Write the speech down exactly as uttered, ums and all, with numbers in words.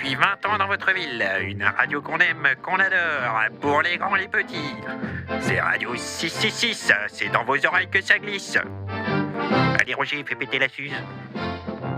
depuis vingt ans dans votre ville. Une radio qu'on aime, qu'on adore, pour les grands, les petits. C'est Radio six cent soixante-six, c'est dans vos oreilles que ça glisse. Allez Roger, fais péter la suze.